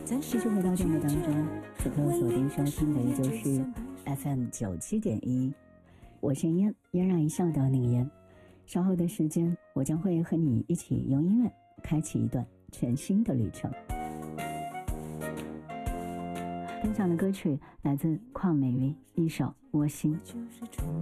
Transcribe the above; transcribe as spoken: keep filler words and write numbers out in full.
继续回到节目当中，此刻锁定收听的依旧是 F M 九七点一，我是嫣，嫣然一笑的那个嫣。稍后的时间，我将会和你一起用音乐开启一段全新的旅程。分享的歌曲来自邝美云，一首《窝心》。